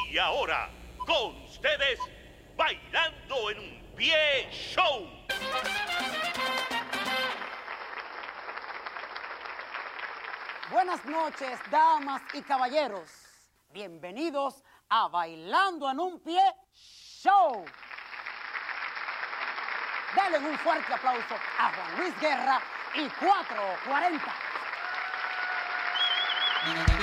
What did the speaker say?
Y ahora, con ustedes, Bailando en un Pie Show. Buenas noches, damas y caballeros. Bienvenidos a Bailando en un Pie Show. Denle un fuerte aplauso a Juan Luis Guerra y 440.